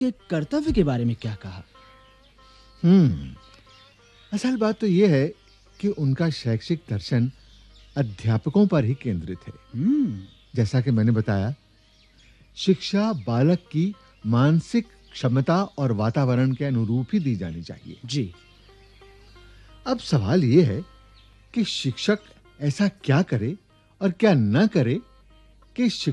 के कर्तव्य के बारे में क्या कहा? असल बात तो यह है कि उनका शैक्षिक दर्शन अध्यापकों पर ही केंद्रित है। जैसा कि मैंने बताया, शिक्षा बालक की मानसिक क्षमता और वातावरण के अनुरूप ही दी जानी चाहिए। जी। अब सवाल यह है कि शिक्षक ऐसा क्या करे और क्या न करे कि